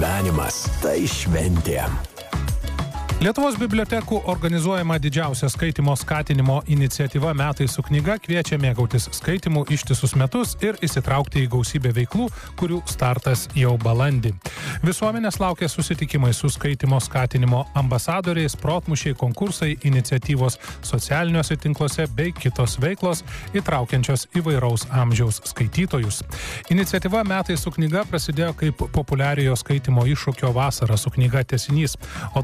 Gyvenimas tai šventė. Lietuvos bibliotekų organizuojama didžiausia skaitymo skatinimo iniciatyva Metai su knyga kviečia mėgautis skaitymu ištisus metus ir įsitraukti į gausybę veiklų, kurių startas jau balandį. Visuomenės laukia susitikimai su skaitymo skatinimo ambasadoriais, protmūšiai, konkursai, iniciatyvos socialiniuose tinkluose bei kitos veiklos, įtraukiančios įvairaus amžiaus skaitytojus. Iniciatyva Metai su knyga prasidėjo kaip populiariojo skaitymo iššūkio Vasara su knyga tęsinys, o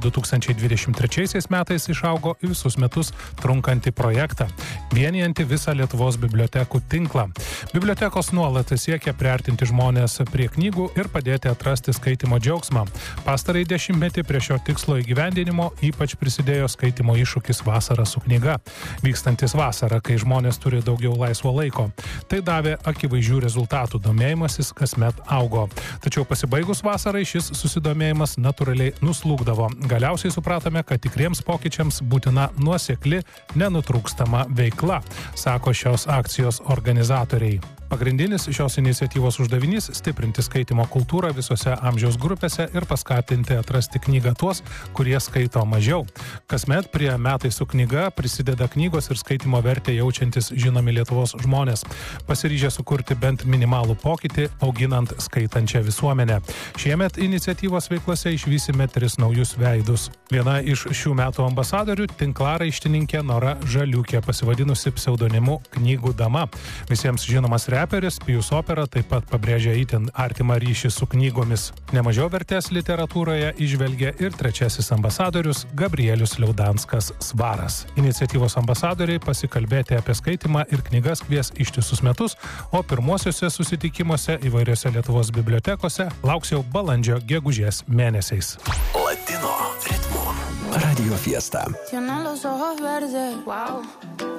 2023 metais išaugo į visus metus trunkantį projektą, vienijantį visą Lietuvos bibliotekų tinklą. Bibliotekos nuolat siekia priartinti žmonės prie knygų ir padėti atrasti skaitymo džiaugsmą. Pastarąjį dešimtmetį prie šio tikslo įgyvendinimo ypač prisidėjo skaitymo iššūkis Vasara su knyga, vykstantis vasarą, kai žmonės turi daugiau laisvo laiko. Tai davė akivaizdžių rezultatų, domėjimasis kasmet augo. Tačiau pasibaigus vasarai šis susidomėjimas natūraliai nuslūgdavo. Galiausiai supratome, kad tikriems pokyčiams būtina nuosekli, nenutrūkstama veikla, sako šios akcijos organizatoriai. Pagrindinis šios iniciatyvos uždavinys – stiprinti skaitymo kultūrą visose amžiaus grupėse ir paskatinti atrasti knygą tuos, kurie skaito mažiau. Kasmet prie Metai su knyga prisideda knygos ir skaitymo vertę jaučiantis žinomi Lietuvos žmonės, pasiryžę sukurti bent minimalų pokytį, auginant skaitančią visuomenę. Šiemet iniciatyvos veiklose išvysime 3 naujus veidus. Viena iš šių metų ambasadorių – tinklaraištininkė Nora Žaliukė, pasivadinusi pseudonimu Knygų dama. Visiems žinomas reperis Pijus Opera taip pat pabrėžia itin artimą ryšį su knygomis. Nemažiau vertės literatūroje įžvelgia ir trečiasis ambasadorius Gabrielius Liaudanskas Svaras. Iniciatyvos ambasadoriai pasikalbėti apie skaitymą ir knygas kvies ištisus metus, o pirmuosiuose susitikimuose įvairiose Lietuvos bibliotekose lauks jau balandžio gegužės mėnesiais. Latino ritmo Radio Fiesta. Tiene los ojos verdes, wow.